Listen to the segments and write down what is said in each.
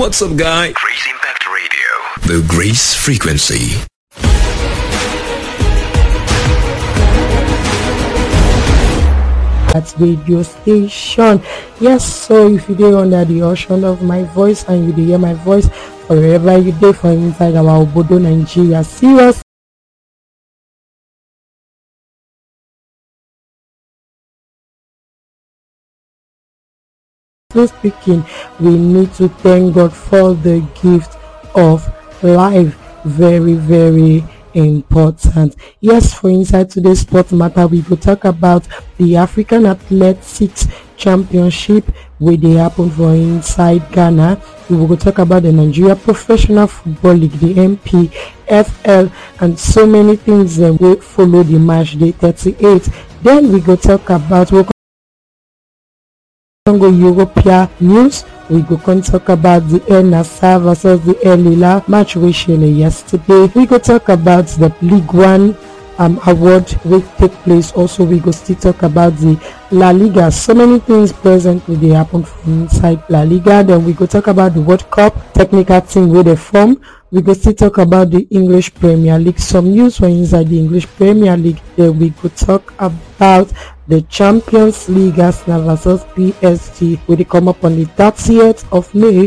What's up, guy? Grace Impact Radio. The Grace Frequency. At radio station. Yes, so if you dey under the ocean of my voice and you dey hear my voice wherever you dey for inside our Obodo Nigeria, serious speaking, we need to thank God for the gift of life. Very, very important. Yes, for inside today's sport matter, we will talk about the African Athletics Championship where they happen for inside Ghana. We will talk about the Nigeria Professional Football League, the NPFL, and so many things that will follow the match day 38. Then we go talk about Congo European news. We go talk about the El Nassr versus the El Hilal match we shared yesterday. We go talk about the League One award which take place. Also, we go still talk about the La Liga. So many things presently they happen from inside La Liga. Then we go talk about the World Cup technical team where they form. We go still talk about the English Premier League. Some news for inside the English Premier League. Then we go talk about the Champions League, Arsenal versus PSG, where they come up on the 30th of May,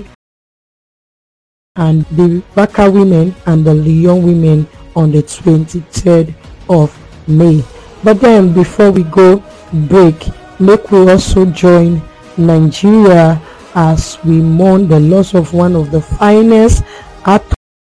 and the Barca women and the Lyon women on the 23rd of May. But then before we go break, make we also join Nigeria as we mourn the loss of one of the finest actors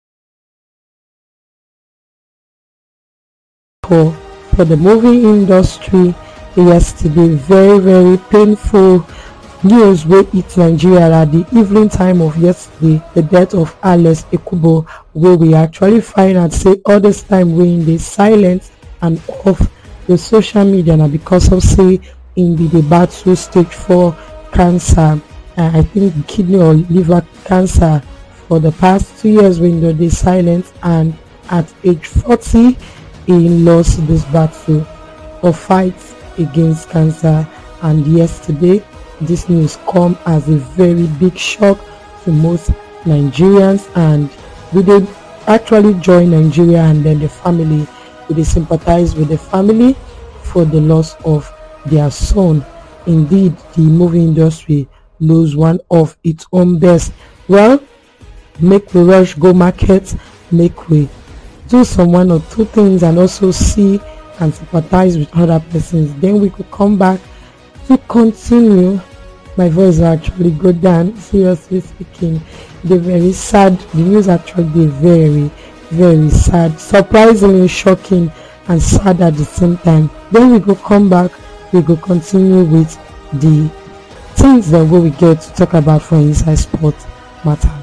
for the movie industry yesterday. Very, very painful news wey hit Nigeria at the evening time of yesterday, the death of Alex Ekubo, where we actually find out say all this time we in the silence and off the social media now because of say in the battle stage 4 cancer, I think kidney or liver cancer for the past 2 years when they silent, and at age 40 he lost this battle or fight against cancer. And yesterday this news come as a very big shock to most Nigerians, and we did actually join Nigeria and then the family. We did sympathize with the family for the loss of their son. Indeed, the movie industry lose one of its own best. Well, make we rush go market, make we do some one or two things and also see and sympathize with other persons. Then we could come back to continue. My voice actually go down, seriously speaking. They're very sad. The news actually very, very sad, surprisingly shocking and sad at the same time. Then we go come back, we go continue with the things that we get to talk about for inside sport matter.